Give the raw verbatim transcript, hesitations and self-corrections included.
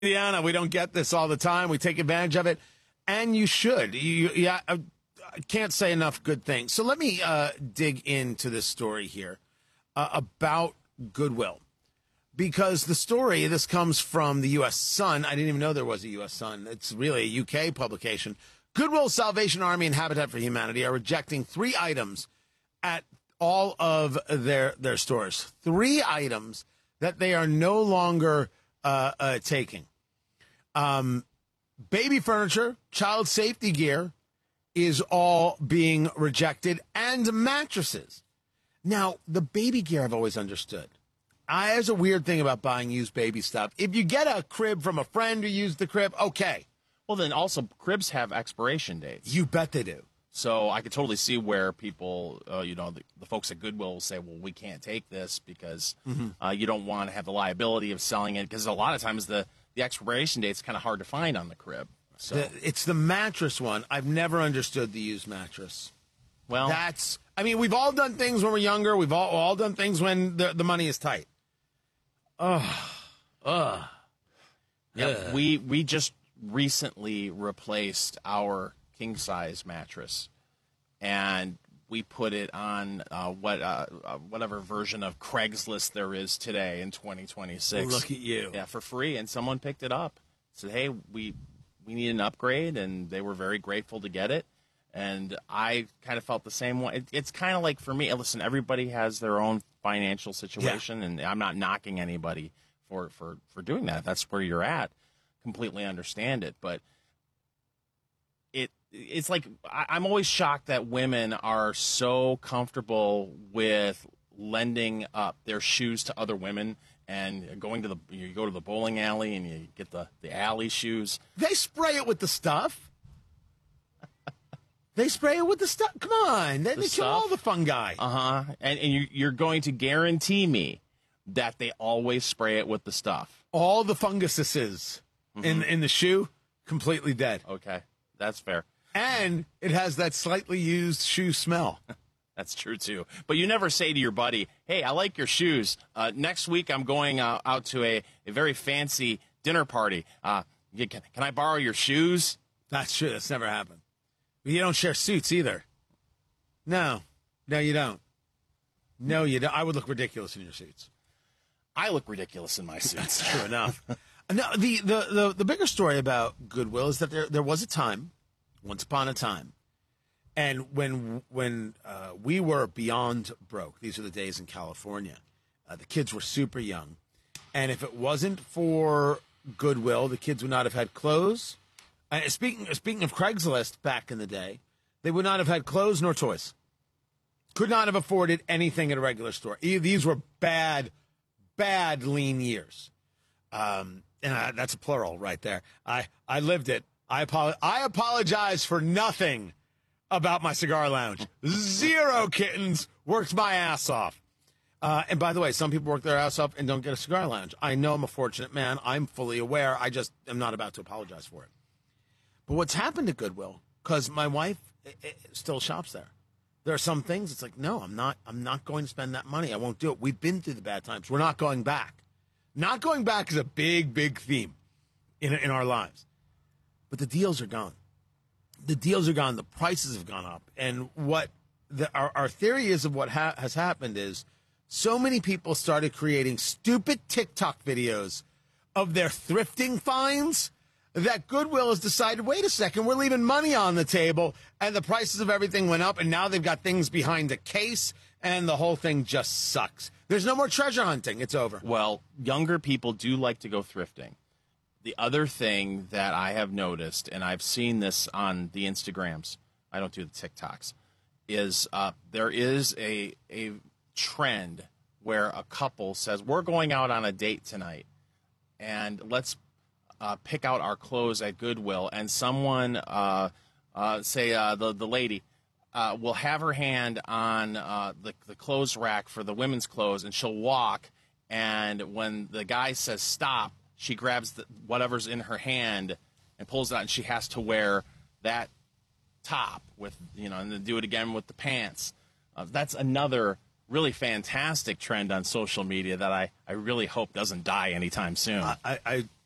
Indiana, we don't get this all the time. We take advantage of it, and you should. You, yeah, I, I can't say enough good things. So let me uh, dig into this story here uh, about Goodwill, because the story, this comes from the U S Sun. I didn't even know there was a U S Sun. It's really a U K publication. Goodwill, Salvation Army, and Habitat for Humanity are rejecting three items at all of their their stores. Three items that they are no longer uh, uh, taking. Um, baby furniture, child safety gear is all being rejected, and mattresses. Now, the baby gear I've always understood. I, there's a weird thing about buying used baby stuff. If you get a crib from a friend who used the crib, okay. Well, then also cribs have expiration dates. You bet they do. So I could totally see where people, uh, you know, the, the folks at Goodwill will say, well, we can't take this because mm-hmm. uh, you don't want to have the liability of selling it, because a lot of times the, the expiration date's kind of hard to find on the crib. So the, it's the mattress one. I've never understood the used mattress. Well, that's, I mean, we've all done things when we're younger. We've all, all done things when the, the money is tight. Ugh. Ugh. Yeah, we, we just recently replaced our king-size mattress, and we put it on uh, what uh, uh, whatever version of Craigslist there is today in twenty twenty-six. Look at you. Yeah, for free, and someone picked it up. Said, hey, we we need an upgrade, and they were very grateful to get it. And I kind of felt the same way. It, it's kind of like, for me, listen, everybody has their own financial situation, yeah. and I'm not knocking anybody for, for, for doing that. If that's where you're at, completely understand it. But it it's like, I, I'm always shocked that women are so comfortable with lending up their shoes to other women and going to the, you go to the bowling alley and you get the, the alley shoes. They spray it with the stuff. They spray it with the stuff. Come on. They, The they kill stuff? all the fungi. Uh-huh. And, and you, you're going to guarantee me that they always spray it with the stuff. All the funguses Mm-hmm. in, in the shoe, completely dead. Okay. That's fair. And it has that slightly used shoe smell. That's true, too. But you never say to your buddy, hey, I like your shoes. Uh, next week I'm going uh, out to a, a very fancy dinner party. Uh, can, can I borrow your shoes? That's true. That's never happened. But you don't share suits either. No. No, you don't. No, you don't. I would look ridiculous in your suits. I look ridiculous in my suits. That's true enough. No, the, the, the, the bigger story about Goodwill is that there there was a time, once upon a time, and when when uh, we were beyond broke, these are the days in California, uh, the kids were super young, and if it wasn't for Goodwill, the kids would not have had clothes. Uh, speaking speaking of Craigslist back in the day, they would not have had clothes nor toys. Could not have afforded anything at a regular store. E- These were bad, bad lean years. Um, and I, that's a plural right there. I, I lived it. I, apo- I apologize for nothing about my cigar lounge. Zero kittens. Worked my ass off. Uh, and by the way, some people work their ass off and don't get a cigar lounge. I know I'm a fortunate man. I'm fully aware. I just am not about to apologize for it. But what's happened to Goodwill, because my wife it, it still shops there. There are some things it's like, no, I'm not, I'm not going to spend that money. I won't do it. We've been through the bad times. We're not going back. Not going back is a big, big theme in in our lives. But the deals are gone. The deals are gone. The prices have gone up. And what the, our, our theory is of what ha- has happened is so many people started creating stupid TikTok videos of their thrifting finds that Goodwill has decided, wait a second, we're leaving money on the table, and the prices of everything went up, and now they've got things behind a case, and the whole thing just sucks. There's no more treasure hunting. It's over. Well, younger people do like to go thrifting. The other thing that I have noticed, and I've seen this on the Instagrams, I don't do the TikToks, is uh, there is a a trend where a couple says, we're going out on a date tonight, and let's uh, pick out our clothes at Goodwill, and someone, uh, uh, say uh, the, the lady, uh, will have her hand on uh, the, the clothes rack for the women's clothes, and she'll walk, and when the guy says stop, she grabs the, whatever's in her hand and pulls it out, and she has to wear that top with, you know, and then do it again with the pants. Uh, that's another really fantastic trend on social media that I, I really hope doesn't die anytime soon. I, I